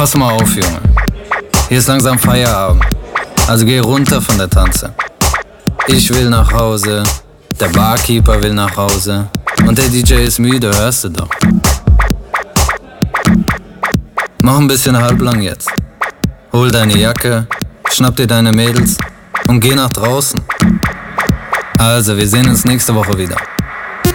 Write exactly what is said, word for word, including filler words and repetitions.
Pass mal auf, Junge. Hier ist langsam Feierabend. Also geh runter von der Tanze. Ich will nach Hause, der Barkeeper will nach Hause und der D J ist müde, hörst du doch. Mach ein bisschen halblang jetzt. Hol deine Jacke, schnapp dir deine Mädels und geh nach draußen. Also, wir sehen uns nächste Woche wieder.